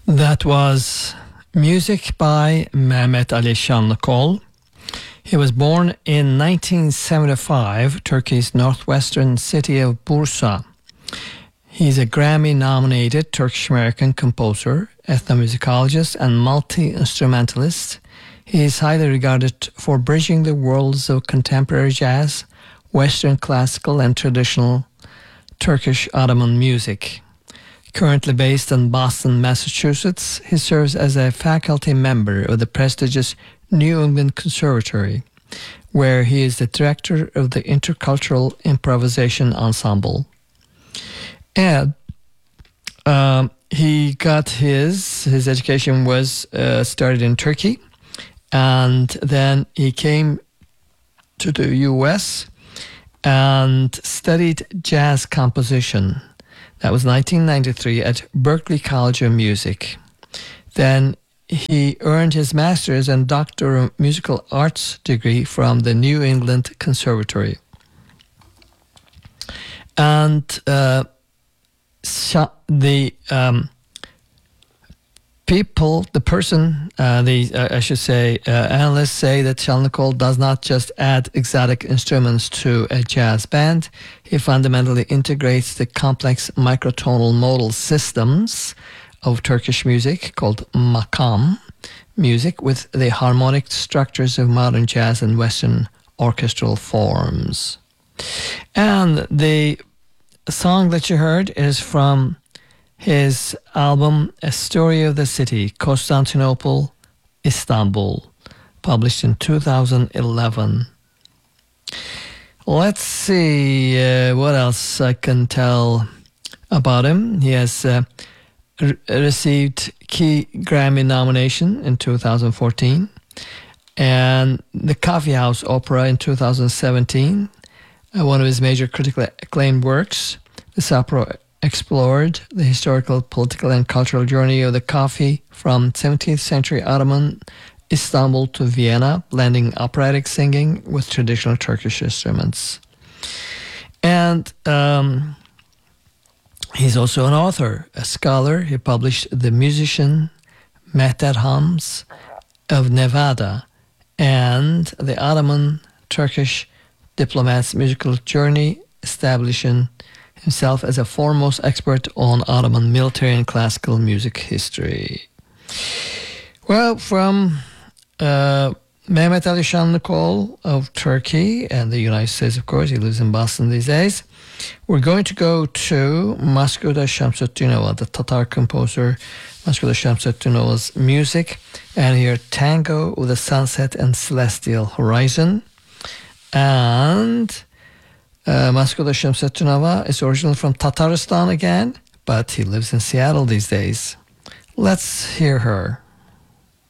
That was music by Mehmet Ali Şanlıkol. He was born in 1975, Turkey's northwestern city of Bursa. He's a Grammy-nominated Turkish-American composer, ethnomusicologist, and multi-instrumentalist. He is highly regarded for bridging the worlds of contemporary jazz, Western classical, and traditional Turkish Ottoman music. Currently based in Boston, Massachusetts, he serves as a faculty member of the prestigious New England Conservatory, where he is the director of the Intercultural Improvisation Ensemble. And he got his education was started in Turkey, and then he came to the U.S. and studied jazz composition. That was 1993 at Berklee College of Music. Then he earned his master's and doctor of musical arts degree from the New England Conservatory. And analysts say that Şanlıkol does not just add exotic instruments to a jazz band. He fundamentally integrates the complex microtonal modal systems of Turkish music called makam music with the harmonic structures of modern jazz and Western orchestral forms. And the song that you heard is from his album A Story of the City, Constantinople, Istanbul, published in 2011. Let's see what else I can tell about him. He has received key Grammy nomination in 2014 and the Coffee House Opera in 2017, one of his major critically acclaimed works. This opera explored the historical, political, and cultural journey of the coffee from 17th century Ottoman Istanbul to Vienna, blending operatic singing with traditional Turkish instruments. And he's also an author, a scholar. He published The Musician Mehter Hams of Nevada and The Ottoman Turkish Diplomat's Musical Journey, establishing himself as a foremost expert on Ottoman military and classical music history. Well, from Mehmet Ali Şanlıkol of Turkey and the United States, of course, he lives in Boston these days, we're going to go to Maskuda Shamsuddinova, the Tatar composer, Maskuda Shamsuddinova's music, and hear Tango with the Sunset and Celestial Horizon. And Maskuda Shamsuddinova is originally from Tatarstan again, but he lives in Seattle these days. Let's hear her.